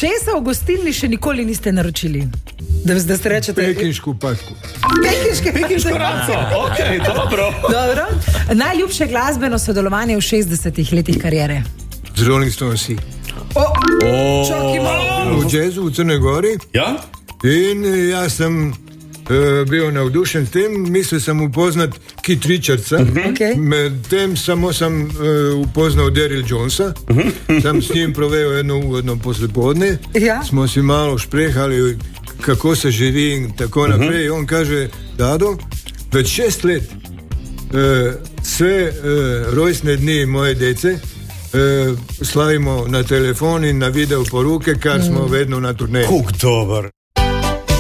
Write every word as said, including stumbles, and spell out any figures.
Česa v gostilni še nikoli niste naročili? Da, da ste rečete... Pekinšku patku. Pekinške Pekinško raco, okej, okay, dobro. Dobro. Najljubše glasbeno sodelovanje v šestdesetih letih karijere? Z Rolling Stonesi. O, oh. Čakaj malo. V džezu v Crnoj Gori. Ja? In jaz sem uh, bil navdušen s tem, mislil sem upoznat Keith Richardsa, uh-huh. okay. Med tem samo sem uh, upoznal Daryl Jonesa, uh-huh. Sem s njim provejo eno uvodno poslepodne, ja. Smo si malo šprehali, kako se živi in tako uh-huh. naprej. On kaže, Dado, več šest let uh, sve uh, rojstne dni moje dece uh, slavimo na telefon in na video poruke, kar mm. smo vedno na turneji. Kuk dober.